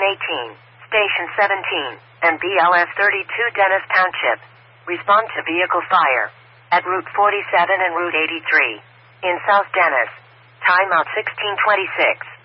18, Station 17, and BLS 32 Dennis Township. Respond to vehicle fire at Route 47 and Route 83 in South Dennis. Timeout 1626.